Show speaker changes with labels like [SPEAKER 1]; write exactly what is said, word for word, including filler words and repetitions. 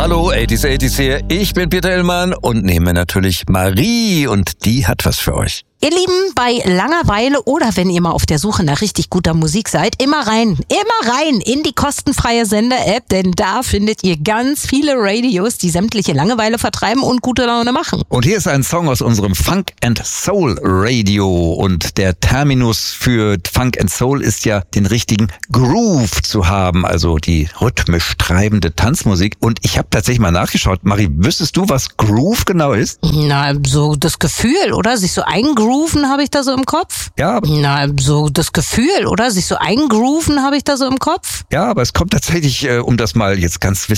[SPEAKER 1] Hallo, achtziger achtziger hier. Ich bin Peter Hillmann und nehme natürlich Marie und die hat was für euch.
[SPEAKER 2] Ihr Lieben, bei Langeweile oder wenn ihr mal auf der Suche nach richtig guter Musik seid, immer rein, immer rein in die kostenfreie Sender-App, denn da findet ihr ganz viele Radios, die sämtliche Langeweile vertreiben und gute Laune machen.
[SPEAKER 1] Und hier ist ein Song aus unserem Funk and Soul Radio und der Terminus für Funk and Soul ist ja, den richtigen Groove zu haben, also die rhythmisch treibende Tanzmusik. Und ich habe tatsächlich mal nachgeschaut. Marie, wüsstest du, was Groove genau ist?
[SPEAKER 2] Na, so das Gefühl, oder? Sich so eingrooven habe ich da so im Kopf.
[SPEAKER 1] Ja, aber
[SPEAKER 2] Na, so das Gefühl, oder? Sich so eingrooven habe ich da so im Kopf.
[SPEAKER 1] Ja, aber es kommt tatsächlich, äh, um das mal jetzt ganz